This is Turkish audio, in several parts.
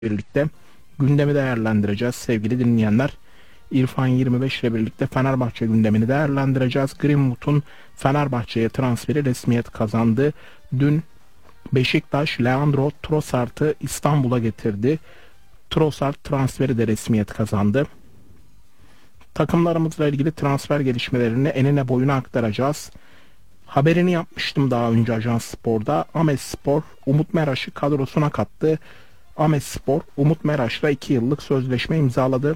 birlikte gündemi değerlendireceğiz sevgili dinleyenler. İrfan 25 ile birlikte Fenerbahçe gündemini değerlendireceğiz. Greenwood'un Fenerbahçe'ye transferi resmiyet kazandı. Dün Beşiktaş Leandro Trossard'ı İstanbul'a getirdi. Trossard transferi de resmiyet kazandı. Takımlarımızla ilgili transfer gelişmelerini enine boyuna aktaracağız. Haberini yapmıştım daha önce Ajans Spor'da. Amesspor Umut Meraş'ı kadrosuna kattı. Amesspor Umut Meraş'la 2 yıllık sözleşme imzaladı.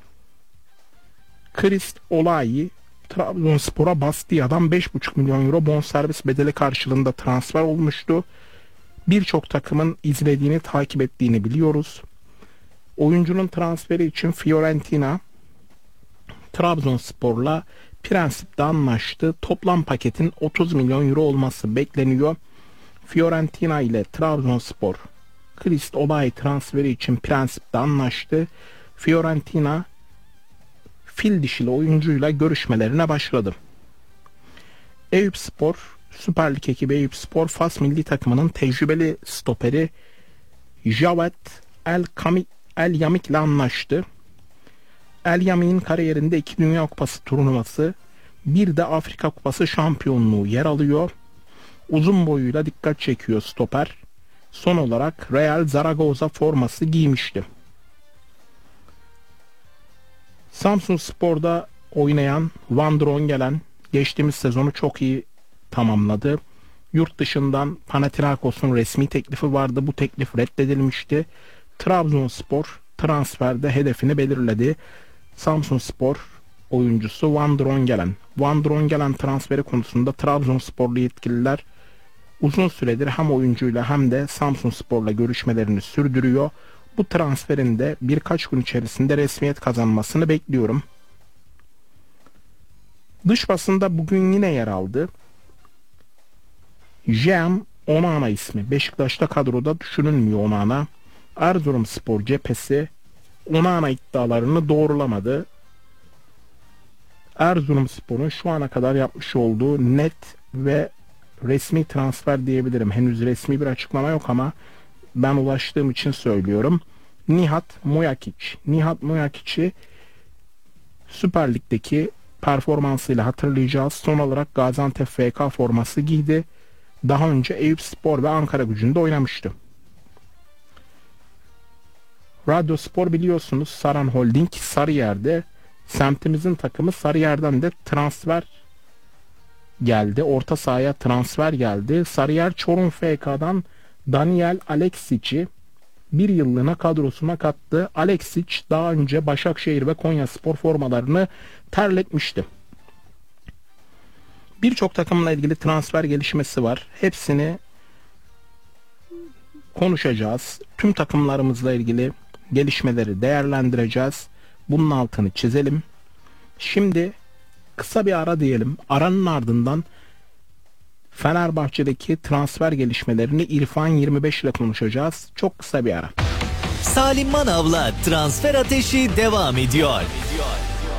Christ Olayi Trabzonspor'a Bastia'dan 5,5 milyon euro bonservis bedeli karşılığında transfer olmuştu. Birçok takımın izlediğini, takip ettiğini biliyoruz. Oyuncunun transferi için Fiorentina Trabzonspor'la prensipte anlaştı. Toplam paketin 30 milyon euro olması bekleniyor. Fiorentina ile Trabzonspor Christ Olayi transferi için prensipte anlaştı. Fiorentina fil dişili oyuncuyla görüşmelerine başladı. Eyüpspor, Süper Lig ekibi Eyüpspor, Fas milli takımının tecrübeli stoperi Javed El Yamik ile anlaştı. El Yamik'in kariyerinde 2 Dünya Kupası turnuvası, bir de Afrika Kupası şampiyonluğu yer alıyor. Uzun boyuyla dikkat çekiyor stoper. Son olarak Real Zaragoza forması giymişti. Samsunspor'da oynayan Van Drongelen geçtiğimiz sezonu çok iyi tamamladı. Yurt dışından Panathinaikos'un resmi teklifi vardı. Bu teklif reddedilmişti. Trabzonspor transferde hedefini belirledi. Samsunspor oyuncusu Van Drongelen. Van Drongelen transferi konusunda Trabzonsporlu yetkililer uzun süredir hem oyuncuyla hem de Samsunspor'la görüşmelerini sürdürüyor. Bu transferin de birkaç gün içerisinde resmiyet kazanmasını bekliyorum. Dış basında bugün yine yer aldı. Jean Onana ismi. Beşiktaş'ta kadroda düşünülmüyor Onana. Erzurumspor cephesi Onana iddialarını doğrulamadı. Erzurumspor'un şu ana kadar yapmış olduğu net ve resmi transfer diyebilirim. Henüz resmi bir açıklama yok ama ben ulaştığım için söylüyorum. Nihat Muyakic'i Süper Lig'deki performansıyla hatırlayacağız. Son olarak Gaziantep FK forması giydi. Daha önce Eyüpspor ve Ankaragücü'nde oynamıştı. Radyospor biliyorsunuz Saran Holding Sarıyer'de. Semtimizin takımı Sarıyer'den de transfer geldi. Orta sahaya transfer geldi. Sarıyer Çorum FK'dan Daniel Aleksic'i bir yıllığına kadrosuna kattı. Aleksic daha önce Başakşehir ve Konyaspor formalarını terletmişti. Birçok takımla ilgili transfer gelişmesi var. Hepsini konuşacağız. Tüm takımlarımızla ilgili gelişmeleri değerlendireceğiz. Bunun altını çizelim. Şimdi kısa bir ara diyelim. Aranın ardından Fenerbahçe'deki transfer gelişmelerini İrfan 25 ile konuşacağız. Çok kısa bir ara. Salim Manav'la Transfer Ateşi devam ediyor.